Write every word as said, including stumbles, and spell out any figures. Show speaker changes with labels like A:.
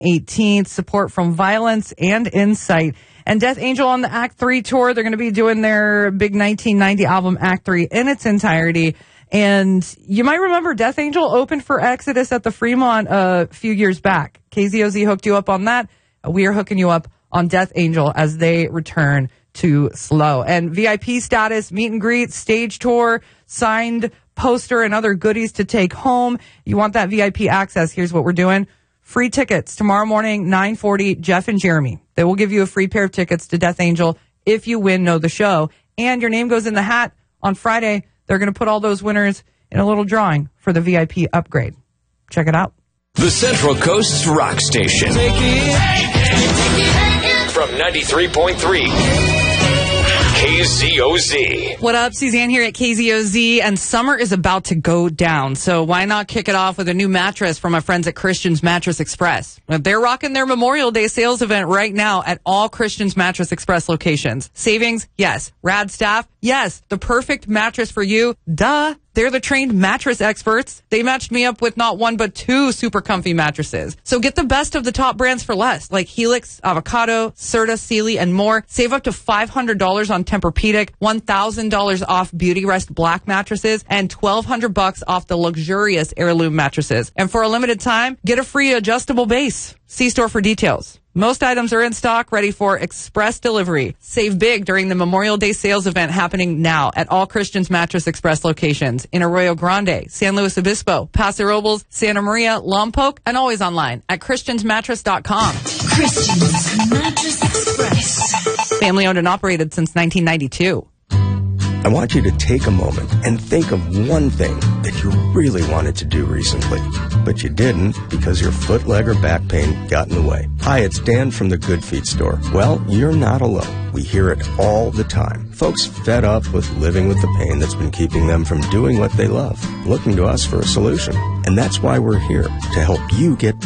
A: eighteenth. Support from Violence and Insight. And Death Angel on the Act three tour. They're going to be doing their big nineteen ninety album Act three in its entirety. And you might remember Death Angel opened for Exodus at the Fremont a few years back. K Z O Z hooked you up on that. We are hooking you up on Death Angel as they return to Slow. And V I P status, meet and greet, stage tour, signed poster, and other goodies to take home. You want that V I P access? Here's what we're doing. Free tickets tomorrow morning, nine forty, Jeff and Jeremy. They will give you a free pair of tickets to Death Angel if you win Know the Show. And your name goes in the hat on Friday. They're going to put all those winners in a little drawing for the V I P upgrade. Check it out.
B: The Central Coast's rock station. Take it. From ninety-three point three. K Z O Z.
A: What up? Suzanne here at K Z O Z, and summer is about to go down, so why not kick it off with a new mattress from our friends at Christian's Mattress Express? They're rocking their Memorial Day sales event right now at all Christian's Mattress Express locations. Savings? Yes. Rad staff? Yes. The perfect mattress for you? Duh. They're the trained mattress experts. They matched me up with not one, but two super comfy mattresses. So get the best of the top brands for less, like Helix, Avocado, Serta, Sealy, and more. Save up to five hundred dollars on Tempur-Pedic, one thousand dollars off Beauty Rest Black mattresses, and twelve hundred bucks off the luxurious Heirloom mattresses. And for a limited time, get a free adjustable base. See store for details. Most items are in stock, ready for express delivery. Save big during the Memorial Day sales event happening now at all Christian's Mattress Express locations in Arroyo Grande, San Luis Obispo, Paso Robles, Santa Maria, Lompoc, and always online at christians mattress dot com.
C: Christian's Mattress Express.
A: Family owned and operated since nineteen ninety-two.
D: I want you to take a moment and think of one thing that you really wanted to do recently, but you didn't because your foot, leg, or back pain got in the way. Hi, it's Dan from the Good Feet store. Well, you're not alone. We hear it all the time. Folks fed up with living with the pain that's been keeping them from doing what they love, looking to us for a solution. And that's why we're here, to help you get